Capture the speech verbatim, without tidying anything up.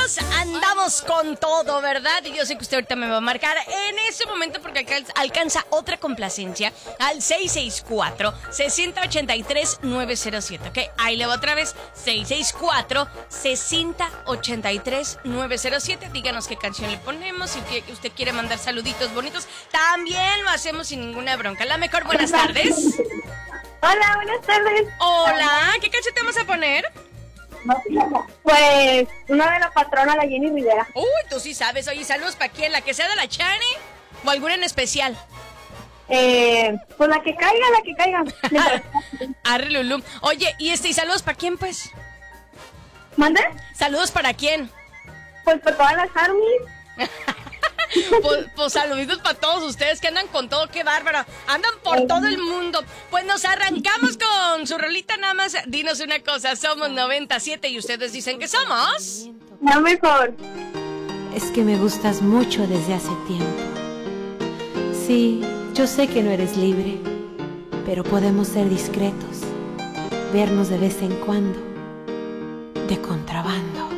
Amigos, andamos con todo, ¿verdad? Y yo sé que usted ahorita me va a marcar en ese momento porque acá alcanza otra complacencia al seis seis cuatro, seis cero ocho tres, nueve cero siete, ¿ok? Ahí le va otra vez, seis seis cuatro, seis cero ocho tres, nueve cero siete. Díganos qué canción le ponemos, si usted quiere mandar saluditos bonitos, también lo hacemos sin ninguna bronca. La mejor, buenas tardes. Hola, buenas tardes. Hola, ¿qué canción te vamos a poner? Pues una de la patrona, la Jenny Rivera. Uy, tú sí sabes. Oye, saludos para quién, la que sea de la Chani o alguna en especial. Eh, pues la que caiga, la que caiga. Arre, Lulú. Oye, y este, ¿y saludos para quién, pues? ¿Mande? ¿Saludos para quién? Pues para todas las armies. Pues, pues saluditos para todos ustedes que andan con todo, qué bárbaro. Andan por todo el mundo. Pues nos arrancamos con su rolita, nada más. Dinos una cosa, somos noventa y siete y ustedes dicen que somos... La mejor. Es que me gustas mucho desde hace tiempo. Sí, yo sé que no eres libre, pero podemos ser discretos, vernos de vez en cuando, de contrabando.